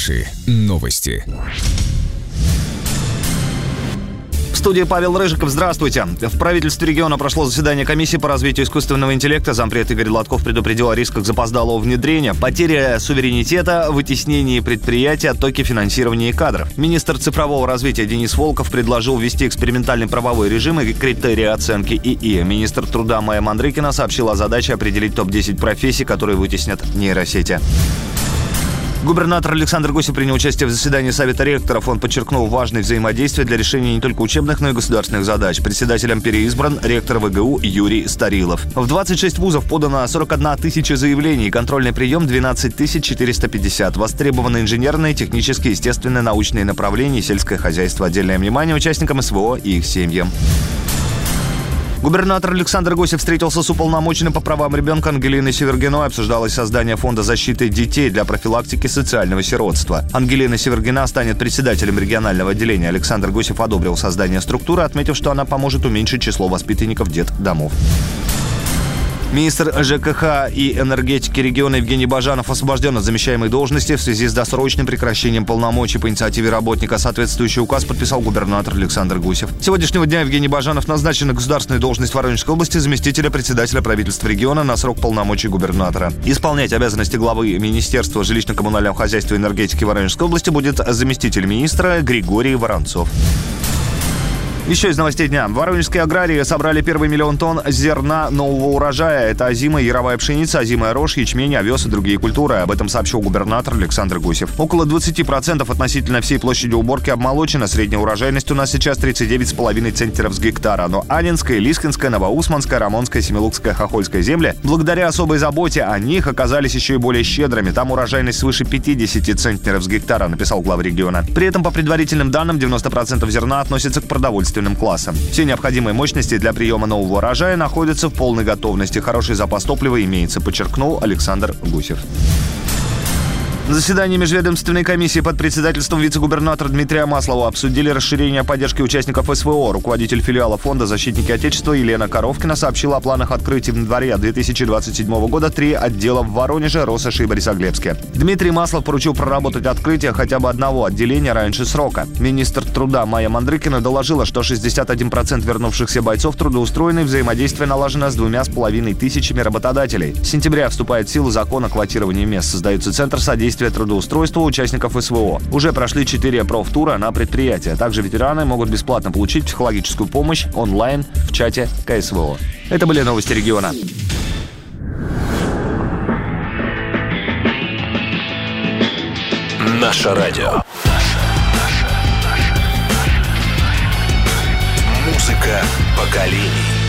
Наши новости. В студии Павел Рыжиков. Здравствуйте. В правительстве региона прошло заседание комиссии по развитию искусственного интеллекта. Зампред Игорь Лотков предупредил о рисках запоздалого внедрения, потере суверенитета, вытеснении предприятий, оттоке финансирования и кадров. Министр цифрового развития Денис Волков предложил ввести экспериментальный правовой режим и критерии оценки ИИ. Министр труда Майя Мандрыкина сообщила о задаче определить топ-10 профессий, которые вытеснят нейросети. Губернатор Александр Гусев принял участие в заседании Совета ректоров. Он подчеркнул важность взаимодействия для решения не только учебных, но и государственных задач. Председателем переизбран ректор ВГУ Юрий Старилов. В 26 вузов подано 41 тысяча заявлений. Контрольный прием 12 450. Востребованы инженерные, технические, естественные, научные направления, сельское хозяйство. Отдельное внимание участникам СВО и их семьям. Губернатор Александр Гусев встретился с уполномоченным по правам ребенка Ангелиной Севергиной. Обсуждалось создание фонда защиты детей для профилактики социального сиротства. Ангелина Севергина станет председателем регионального отделения. Александр Гусев одобрил создание структуры, отметив, что она поможет уменьшить число воспитанников детдомов. Министр ЖКХ и энергетики региона Евгений Бажанов освобожден от замещаемой должности в связи с досрочным прекращением полномочий. По инициативе работника соответствующий указ подписал губернатор Александр Гусев. С сегодняшнего дня Евгений Бажанов назначен на государственную должность Воронежской области заместителя председателя правительства региона на срок полномочий губернатора. Исполнять обязанности главы Министерства жилищно-коммунального хозяйства и энергетики Воронежской области будет заместитель министра Григорий Воронцов. Еще из новостей дня. Воронежские аграрии собрали 1 миллион тонн зерна нового урожая. Это озимая яровая пшеница, озимая рожь, ячмень, овес и другие культуры. Об этом сообщил губернатор Александр Гусев. Около 20% относительно всей площади уборки обмолочено. Средняя урожайность у нас сейчас 39,5 центнеров с гектара. Но Аннинская, Лискинская, Новоусманская, Рамонская, Семилукская, Хохольская земли, благодаря особой заботе о них, оказались еще и более щедрыми. Там урожайность свыше 50 центнеров с гектара, написал глава региона. При этом, по предварительным данным, 90% зерна относится к продовольственным классам. Все необходимые мощности для приема нового урожая находятся в полной готовности. Хороший запас топлива имеется, подчеркнул Александр Гусев. На заседании межведомственной комиссии под председательством вице-губернатора Дмитрия Маслова обсудили расширение поддержки участников СВО. Руководитель филиала фонда «Защитники Отечества» Елена Коровкина сообщила о планах открытия в январе 2027 года 3 отдела в Воронеже, Россоши и Борисоглебске. Дмитрий Маслов поручил проработать открытие хотя бы одного отделения раньше срока. Министр труда Майя Мандрыкина доложила, что 61% вернувшихся бойцов трудоустроены, взаимодействие налажено с 2,5 тысячами работодателей. С сентября вступает в силу закон о квотировании мест. Создается центр содействия трудоустройства участников СВО. Уже прошли 4 профтура на предприятия. Также ветераны могут бесплатно получить психологическую помощь онлайн в чате КСВО. Это были новости региона. Наше радио. Музыка поколений.